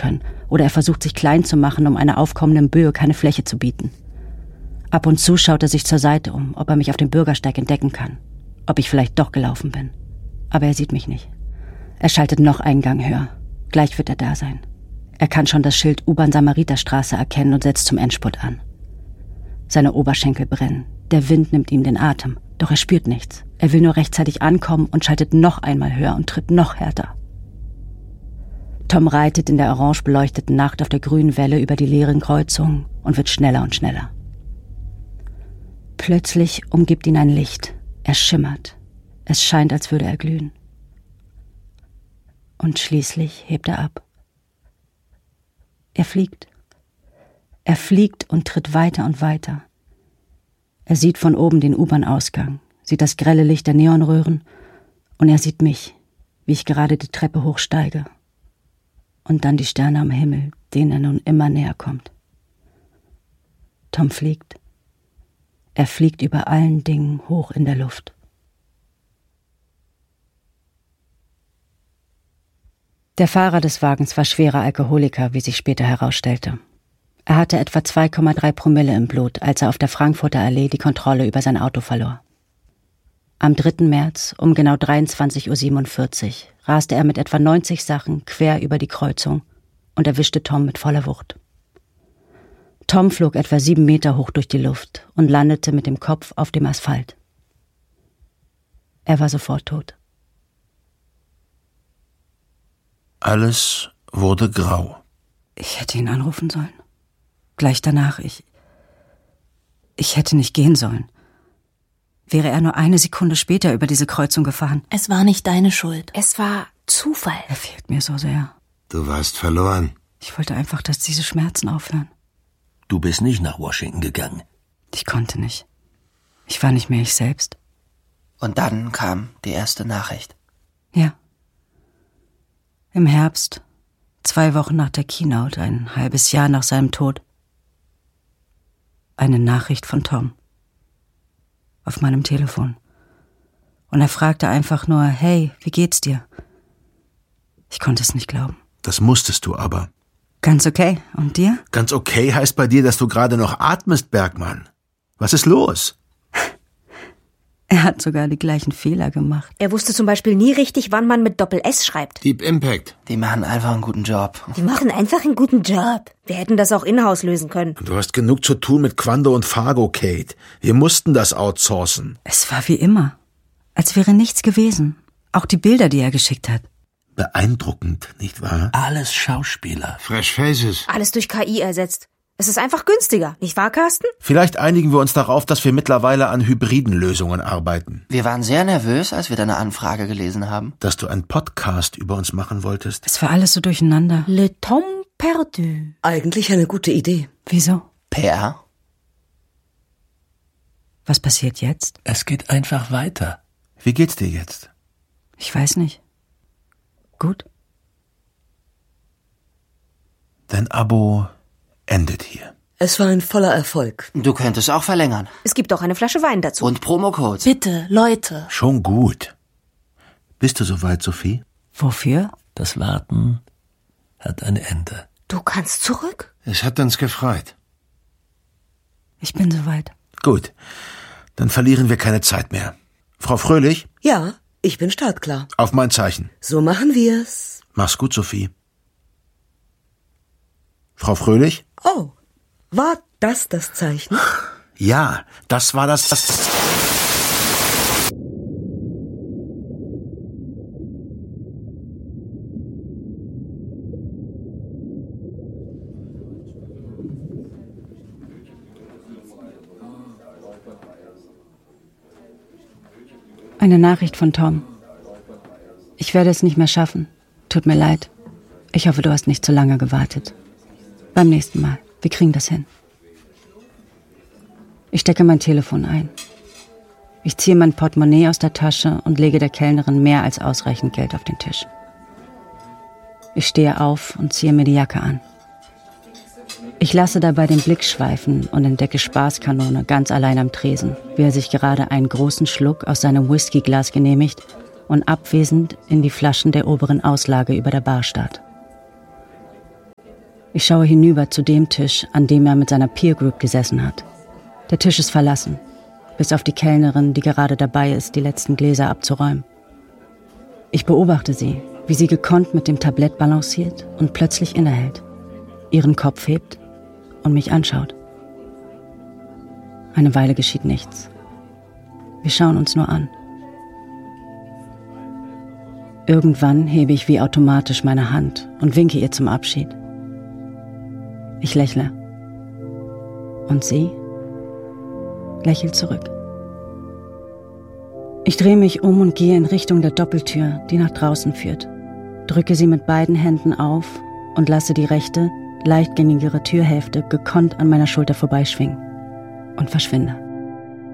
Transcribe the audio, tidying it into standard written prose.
können. Oder er versucht, sich klein zu machen, um einer aufkommenden Böe keine Fläche zu bieten. Ab und zu schaut er sich zur Seite um, ob er mich auf dem Bürgersteig entdecken kann. Ob ich vielleicht doch gelaufen bin. Aber er sieht mich nicht. Er schaltet noch einen Gang höher. Gleich wird er da sein. Er kann schon das Schild U-Bahn-Samariterstraße erkennen und setzt zum Endspurt an. Seine Oberschenkel brennen. Der Wind nimmt ihm den Atem. Doch er spürt nichts. Er will nur rechtzeitig ankommen und schaltet noch einmal höher und tritt noch härter. Tom reitet in der orange beleuchteten Nacht auf der grünen Welle über die leeren Kreuzungen und wird schneller und schneller. Plötzlich umgibt ihn ein Licht. Er schimmert. Es scheint, als würde er glühen. Und schließlich hebt er ab. Er fliegt. Er fliegt und tritt weiter und weiter. Er sieht von oben den U-Bahn-Ausgang, sieht das grelle Licht der Neonröhren und er sieht mich, wie ich gerade die Treppe hochsteige. Und dann die Sterne am Himmel, denen er nun immer näher kommt. Tom fliegt. Er fliegt über allen Dingen hoch in der Luft. Der Fahrer des Wagens war schwerer Alkoholiker, wie sich später herausstellte. Er hatte etwa 2,3 Promille im Blut, als er auf der Frankfurter Allee die Kontrolle über sein Auto verlor. Am 3. März um genau 23:47 Uhr raste er mit etwa 90 Sachen quer über die Kreuzung und erwischte Tom mit voller Wucht. Tom flog etwa 7 Meter hoch durch die Luft und landete mit dem Kopf auf dem Asphalt. Er war sofort tot. Alles wurde grau. Ich hätte ihn anrufen sollen. Gleich danach. Ich hätte nicht gehen sollen. Wäre er nur eine Sekunde später über diese Kreuzung gefahren. Es war nicht deine Schuld. Es war Zufall. Er fehlt mir so sehr. Du warst verloren. Ich wollte einfach, dass diese Schmerzen aufhören. Du bist nicht nach Washington gegangen. Ich konnte nicht. Ich war nicht mehr ich selbst. Und dann kam die erste Nachricht. Ja. Im Herbst, 2 Wochen nach der Keynote, ein halbes Jahr nach seinem Tod. Eine Nachricht von Tom. Auf meinem Telefon. Und er fragte einfach nur, hey, wie geht's dir? Ich konnte es nicht glauben. Das musstest du aber. Ganz okay. Und dir? Ganz okay heißt bei dir, dass du gerade noch atmest, Bergmann. Was ist los? Er hat sogar die gleichen Fehler gemacht. Er wusste zum Beispiel nie richtig, wann man mit Doppel-S schreibt. Deep Impact. Die machen einfach einen guten Job. Die machen einfach einen guten Job. Wir hätten das auch in-house lösen können. Du hast genug zu tun mit Quando und Fargo, Kate. Wir mussten das outsourcen. Es war wie immer. Als wäre nichts gewesen. Auch die Bilder, die er geschickt hat. Beeindruckend, nicht wahr? Alles Schauspieler. Fresh Faces. Alles durch KI ersetzt. Es ist einfach günstiger, nicht wahr, Carsten? Vielleicht einigen wir uns darauf, dass wir mittlerweile an hybriden Lösungen arbeiten. Wir waren sehr nervös, als wir deine Anfrage gelesen haben. Dass du einen Podcast über uns machen wolltest. Es war alles so durcheinander. Le temps perdu. Eigentlich eine gute Idee. Wieso? PR? Was passiert jetzt? Es geht einfach weiter. Wie geht's dir jetzt? Ich weiß nicht. Gut. Dein Abo endet hier. Es war ein voller Erfolg. Du könntest auch verlängern. Es gibt auch eine Flasche Wein dazu. Und Promocodes. Bitte, Leute. Schon gut. Bist du soweit, Sophie? Wofür? Das Warten hat ein Ende. Du kannst zurück? Es hat uns gefreut. Ich bin soweit. Gut. Dann verlieren wir keine Zeit mehr. Frau Fröhlich? Ja, ich bin startklar. Auf mein Zeichen. So machen wir's. Mach's gut, Sophie. Frau Fröhlich? Oh, war das Zeichen? Ja, das war das. Eine Nachricht von Tom. Ich werde es nicht mehr schaffen. Tut mir leid. Ich hoffe, du hast nicht zu lange gewartet. Beim nächsten Mal. Wir kriegen das hin. Ich stecke mein Telefon ein. Ich ziehe mein Portemonnaie aus der Tasche und lege der Kellnerin mehr als ausreichend Geld auf den Tisch. Ich stehe auf und ziehe mir die Jacke an. Ich lasse dabei den Blick schweifen und entdecke Spaßkanone ganz allein am Tresen, wie er sich gerade einen großen Schluck aus seinem Whiskyglas genehmigt und abwesend in die Flaschen der oberen Auslage über der Bar starrt. Ich schaue hinüber zu dem Tisch, an dem er mit seiner Peer Group gesessen hat. Der Tisch ist verlassen, bis auf die Kellnerin, die gerade dabei ist, die letzten Gläser abzuräumen. Ich beobachte sie, wie sie gekonnt mit dem Tablett balanciert und plötzlich innehält, ihren Kopf hebt und mich anschaut. Eine Weile geschieht nichts. Wir schauen uns nur an. Irgendwann hebe ich wie automatisch meine Hand und winke ihr zum Abschied. Ich lächle. Und sie lächelt zurück. Ich drehe mich um und gehe in Richtung der Doppeltür, die nach draußen führt, drücke sie mit beiden Händen auf und lasse die rechte, leichtgängigere Türhälfte gekonnt an meiner Schulter vorbeischwingen und verschwinde.